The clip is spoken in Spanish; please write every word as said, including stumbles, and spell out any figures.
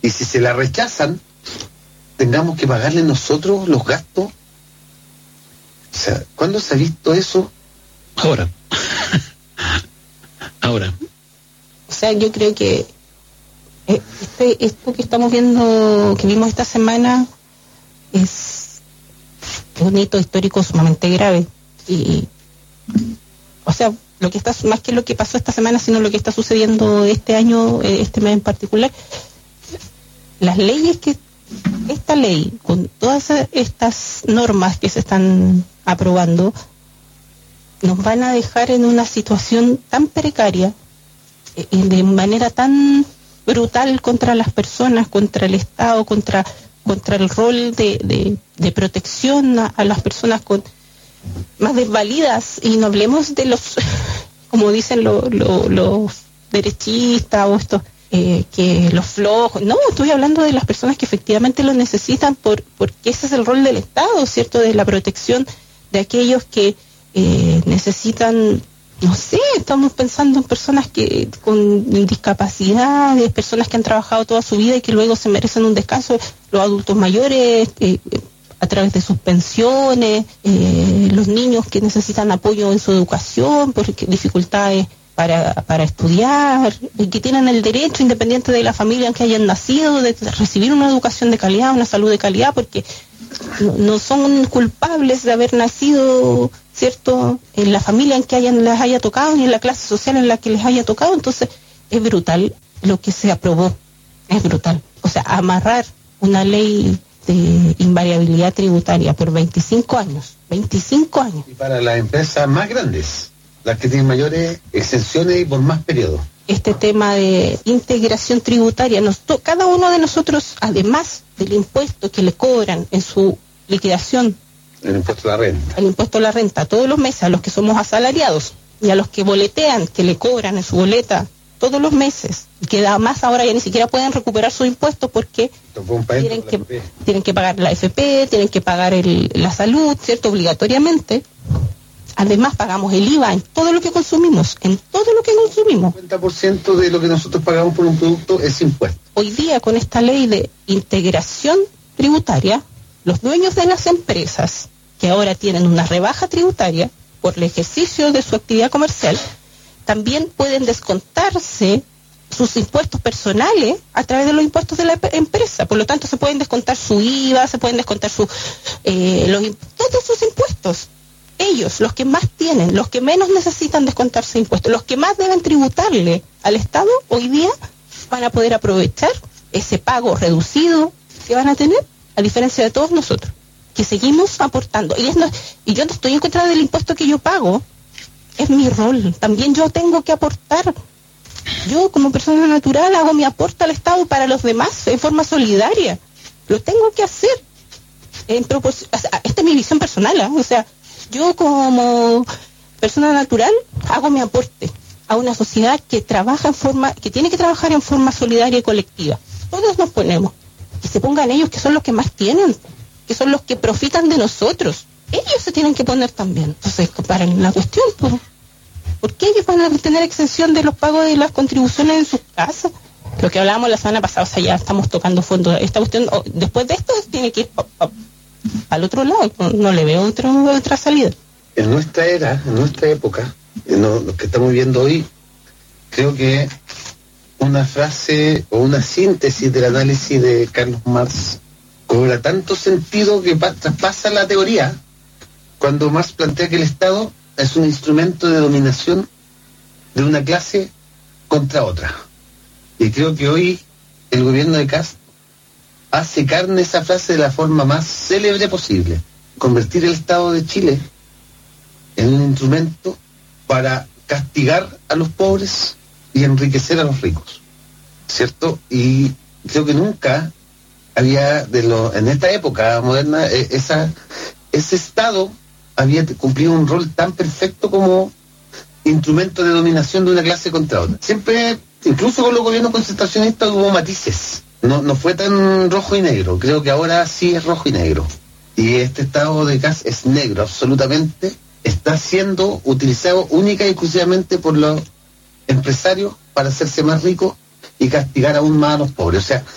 y si se la rechazan, tengamos que pagarle nosotros los gastos. O sea, ¿cuándo se ha visto eso? Ahora. Ahora. O sea, yo creo que este, esto que estamos viendo, que vimos esta semana, es un hito histórico sumamente grave. Y, o sea, lo que está, más que lo que pasó esta semana, sino lo que está sucediendo este año, este mes en particular, las leyes que, esta ley, con todas estas normas que se están aprobando, nos van a dejar en una situación tan precaria, eh, de manera tan brutal contra las personas, contra el Estado, contra contra el rol de, de, de protección a, a las personas con más desvalidas, y no hablemos de los, como dicen lo, lo, los derechistas o estos, eh, que los flojos, no, estoy hablando de las personas que efectivamente lo necesitan, por porque ese es el rol del Estado, ¿cierto?, de la protección de aquellos que eh, necesitan, no sé, estamos pensando en personas que con discapacidades, personas que han trabajado toda su vida y que luego se merecen un descanso, los adultos mayores, eh, a través de sus pensiones, eh, los niños que necesitan apoyo en su educación por dificultades para, para estudiar, y que tienen el derecho, independiente de la familia en que hayan nacido, de recibir una educación de calidad, una salud de calidad, porque no, no son culpables de haber nacido, ¿cierto?, en la familia en que hayan, les haya tocado, ni en la clase social en la que les haya tocado. Entonces, es brutal lo que se aprobó, es brutal. O sea, amarrar una ley de invariabilidad tributaria por veinticinco años, veinticinco años. Y para las empresas más grandes, las que tienen mayores exenciones y por más periodos. Este tema de integración tributaria, nos to- cada uno de nosotros, además del impuesto que le cobran en su liquidación, El impuesto a la renta. el impuesto a la renta, todos los meses, a los que somos asalariados y a los que boletean, que le cobran en su boleta todos los meses, y que además ahora ya ni siquiera pueden recuperar sus impuestos porque tienen que, tienen que pagar la F P, tienen que pagar el, la salud, ¿cierto?, obligatoriamente. Además pagamos el I V A en todo lo que consumimos, en todo lo que consumimos. El cincuenta por ciento de lo que nosotros pagamos por un producto es impuesto. Hoy día, con esta ley de integración tributaria, los dueños de las empresas, que ahora tienen una rebaja tributaria por el ejercicio de su actividad comercial, también pueden descontarse sus impuestos personales a través de los impuestos de la empresa. Por lo tanto, se pueden descontar su I V A, se pueden descontar su, eh, los, todos sus impuestos. Ellos, los que más tienen, los que menos necesitan descontarse impuestos, los que más deben tributarle al Estado, hoy día van a poder aprovechar ese pago reducido que van a tener, a diferencia de todos nosotros, que seguimos aportando. Y, es no, y yo no estoy en contra del impuesto que yo pago, es mi rol. También yo tengo que aportar. Yo, como persona natural, hago mi aporte al Estado para los demás en forma solidaria. Lo tengo que hacer. En propos- o sea, esta es mi visión personal, ¿eh? O sea, yo como persona natural hago mi aporte a una sociedad que trabaja en forma, que tiene que trabajar en forma solidaria y colectiva. Todos nos ponemos. Que se pongan ellos, que son los que más tienen, que son los que profitan de nosotros. Ellos se tienen que poner también. Entonces, para la cuestión, pues, ¿por qué ellos van a tener exención de los pagos de las contribuciones en sus casas? Lo que hablábamos la semana pasada, o sea, ya estamos tocando fondo. Esta cuestión, oh, después de esto, tiene que ir pa, pa, al otro lado. No, no le veo otro, otra salida. En nuestra era, en nuestra época, en lo, lo que estamos viendo hoy, creo que una frase o una síntesis del análisis de Carlos Marx cobra tanto sentido que pa- traspasa la teoría cuando Marx plantea que el Estado es un instrumento de dominación de una clase contra otra. Y creo que hoy el gobierno de Kast hace carne esa frase de la forma más célebre posible. Convertir el Estado de Chile en un instrumento para castigar a los pobres y enriquecer a los ricos, ¿cierto? Y creo que nunca había, de lo, en esta época moderna, eh, esa, ese Estado había cumplido un rol tan perfecto como instrumento de dominación de una clase contra otra. Siempre, incluso con los gobiernos concentracionistas, hubo matices. No, no fue tan rojo y negro. Creo que ahora sí es rojo y negro. Y este Estado de Kast es negro, absolutamente. Está siendo utilizado única y exclusivamente por los empresarios para hacerse más ricos y castigar aún más a los pobres. O sea,